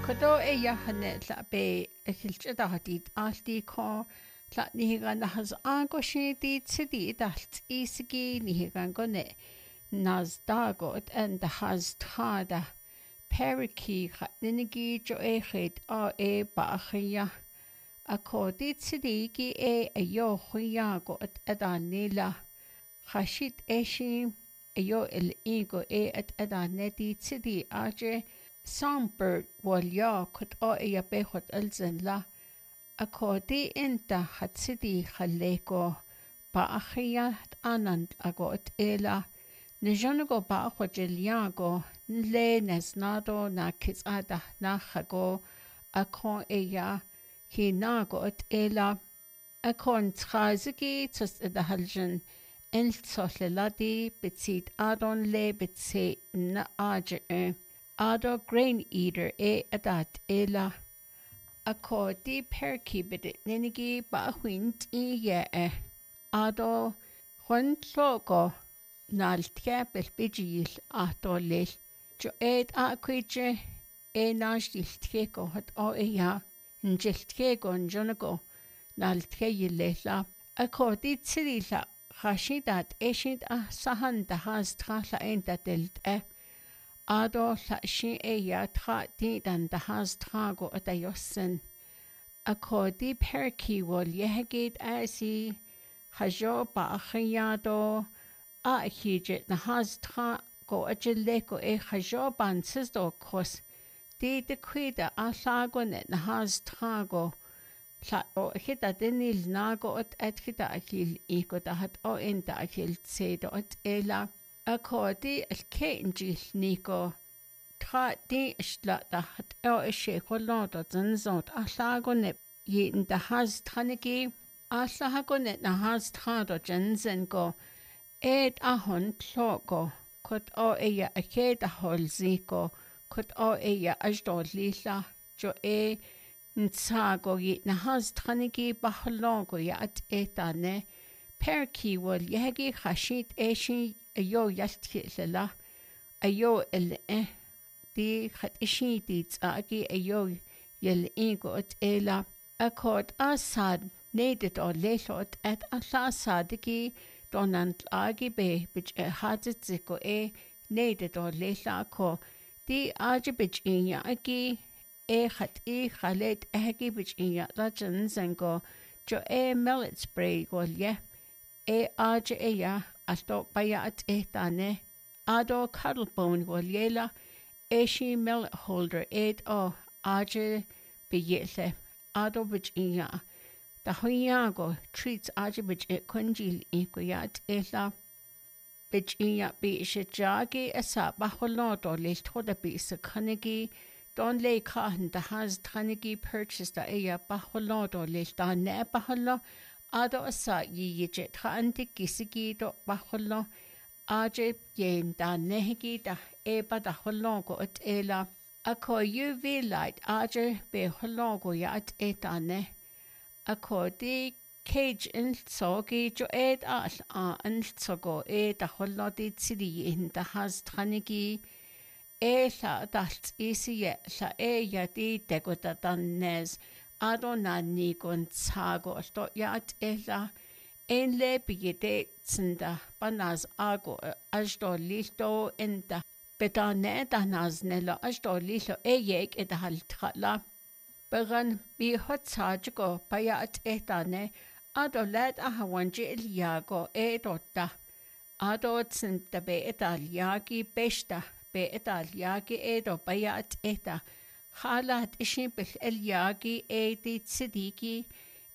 Kodo yahane la be hilchadahadit alti ko la nihigan has angoshi di tsidi dalt isigi nihigan gone nazdagot and the has tada periki ninigi jo echet a baachia ako di tsidi gi ayo huyago at adanila hashit eshi ayo el ego at adaneti tsidi aje Songbird walya kut ya behot elzenla akodi inta hatsidi khaleko baachia anand agot ela nijonago baachojeliago le nesnado na kisada na hago akon ya hinagot ela akon trazigi tus edahaljen el tsohleladi bitsit adon le bitse na aje Ado grain eater adat ela ako di perki bidit ninigi ba huint ado huntlogo naltke belbijil ato lil jo aquije nasdiltkego hat ya njiltkego njonago naltke yilela ako di tsilila khashidat eshid sahan da has trala enta delt Ado la shi ya tra di dan da has trago at ayosen. Ako di perki wol yehegid asi hajo ba achiado a hijit na has trago ajileko hajo bansis do kos. Di de quida a lagonet na has trago. La o hita dinil nago at hita akil iko da hat o inda akil tsedo at ela. Ako di alkenjil niko tra di isla da hat ishe kolado zanzot ahlagonet yin da has tranigi ahlagonet na has trado janzen go ahon tlogo kot ya akeda holziko kot ya ajdo lila jo ntsago yi na has tranigi bahlogo ya at etane perki wol yegi khashit eshi ayo yaltkila ayo el di khat ishi di tsagi ayo yel ego at ela akot asad nedet or lelot at alla sadiki donant agi be bich hatziko nedet or lela ko di ajibich inya agi khat khalet agi bich inya rajan zengo jo millet spray gol ye aje ya Alto bayat etane ado cuddlebone wolyela eshi millet holder aje biyele ado bijinya da huyago treats aje bij kunjil ikuyat ela bijinya bi shajagi asa baholodo le thoda bi sakhanigi don le khan da has thanigi purchased da ya baholodo le da ne baholo Ado asa yije thanti kisigi do baholo aje yen da nehigi da eba da holongo at ela ako UV light aje be holongo ya at etane ako di cage in sogi jo al an sogo da holodi tsidi in da has thanigi la dalt isi la ya di degota dannes Ado nani gon tsago sto yat ela en le bigete tsinda banaz ago ajdo listo enta betane da naznelo ajdo lilo yek edahal tkhla bagan bi hot sajgo payat etane ado lad ahawanji ilyago edota ado tsinda be etalyagi besta be etalyagi edo payat eta Halat ishin bil elyagi di tsidiki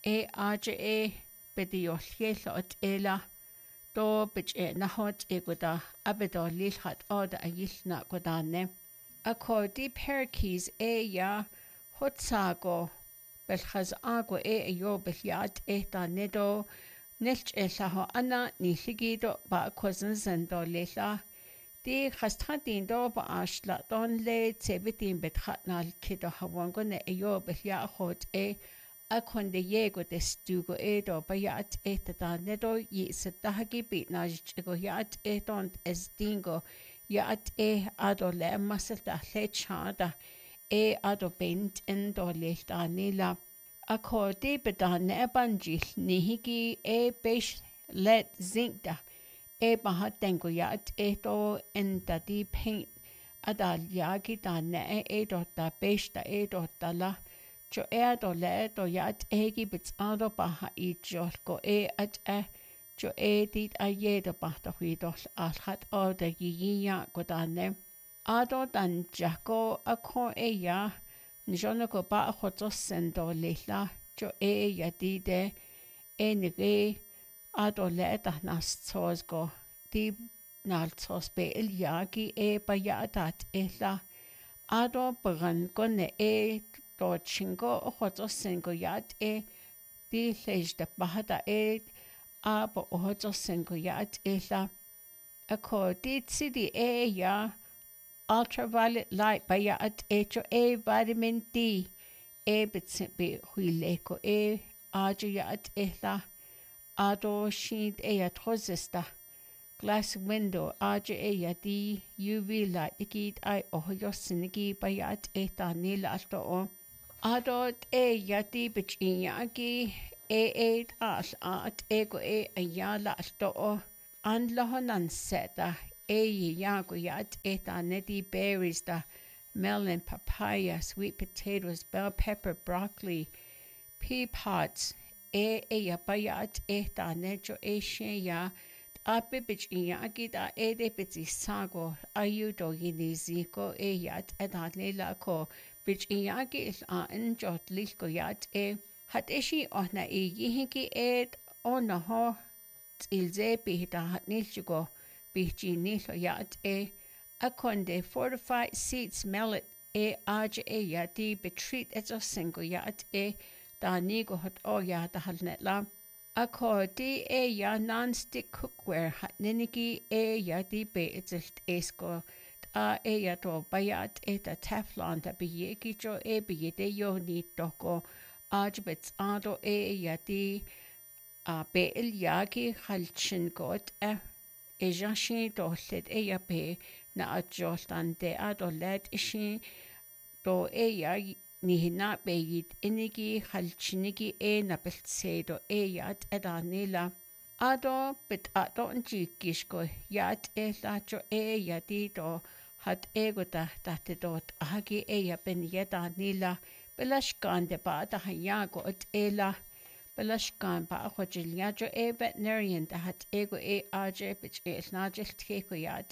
aje bediolhielot ela do bich nahot guda abedo lilhat oda ayilna godane akodi perkis ya hotsago belkhaz ago ayo bilyat da nedo nilch elaho ana niligido ba kozan zendo lela Di khasthatin do ba ashla don le tsebitin bethatnal kido hawangone ayo behya khot akonde yego destugo do bayat da nedo yi setahagi bitnaj go yat don esdingo yat ado le masata le chada ado bent endo lehtanila. Ako di bedan ebanjil nihiki besh let zinkda bahatengo yat eto enda di paint adal yagi da ne edo da besh da edo da la jo edo le do yat egi bits ado baha I jol go at jo dit a yedo bahta huidol alhat o da yiya go da ne ado dan jako ako ya Nijona ko ba ako sendo lehla jo ya di de nige ado le da nas tos go di nal tos be il yagi ba ya dat ella ado bagan ko ne do chingo ako sengo yat di lej da bahada abo ako sengo yat ella ako di tsidi ya ultraviolet light by at hecho vitamin D bitsimbi huileko ajo at ella ado shid at hosesta glass window ajo di UV light ikid I oho sinigi by at eta nila alto o ado di bichinyagi at ego ayala alto o anlahonan seta yago yat eta neti berries da melon, papaya, sweet potatoes, bell pepper, broccoli, pea pods, ya bayat eta nejo shen ya abibich yagi da de bitsi sago ayudo yini ziko yat eta lela ko bich yagi is jot liko yat hat ishi ona yihiki ona ho ilze bihda hat nilchugo Bichi nilo yat akonde fortified seeds mellet aj yati betreat eto singo yat da nigo hot ya da halnetla ako di ya non-stick cookware hat niniki yati be etzelt esko ya to bayat eta teflon da biyeki jo biyede yo ni toko aj bets ado yati be il yagi halchin got Ejashi dolet ya be na ajoltan de adolet ishi do ya ni hina be yit inigi halchinigi na beltsedo yat edanila ado bit ado njikishko yat la jo yati do hat ego da dot hagi ya ben yedanila belashkan de ba da yago ela Belashkan ba ako jilyajo veterinarian da hat ego aje bich snajil teko yat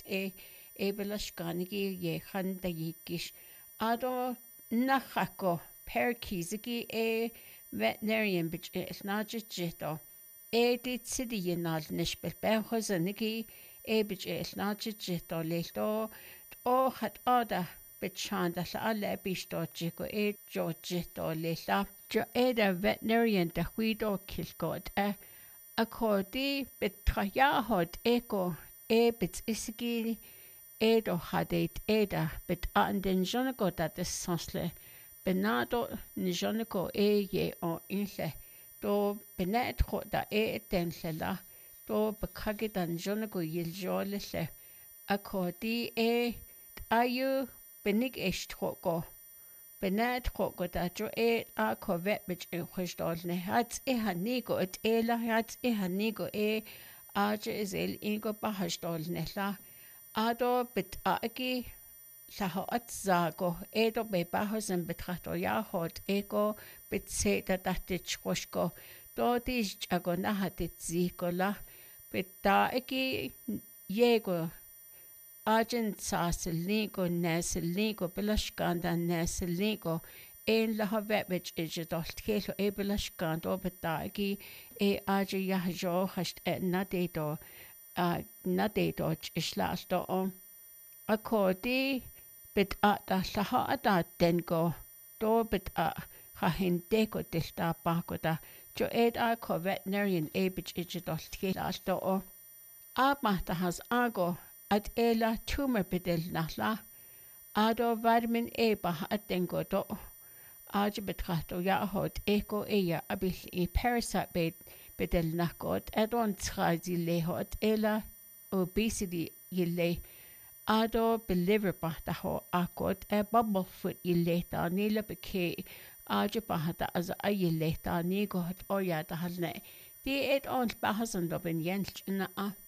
belashkanigi ye khanda yikish ado nachako perkizigi veterinarian bich snajil jito dit sidi yenal nishbel behozanigi bich snajil jito lelto o hat ada Bichanda la alle bisto jiko jo jito lela jo da veterinarian da huido kilgod akodi betraya hot eko bit isigi do hadet da bit anden jonako da desensle benado ni jonako ye o inle do benet ho da den lela do bekagidan jonako yiljolele akodi ayu Benig estroko. Benad troko da jo a kovet mit hosdolne. Hats hanigo et ela hats hanigo aje zel ingo bahasdolne la. Ado bit agi la at zago do be bahosen betrato ya hot ego bit seta datit chosko. Do dis jago na hatit ziko la. Bit da agi yego Argent sasilnigo nesilnigo belashkanda nesilnigo la havet which is dolt kelo belashkando betagi aje yahjo hast nadedo islasto on akodi bit da laha ada dengo do bit ha hindeko dilta bakoda jo a ko veterinarian which is dolt kelo o abmata has ago at ela tumor bedel nahla ado vitamin bah at dengo do aj betrato ya hot eko ya abil parasite bedel nakot adon trazi le hot ela obesity yille ado believer pahtaho akot bubblefoot yileta nila beke aja pahata as a yileta ni got oya tahalne di et on bahasan dobin yench na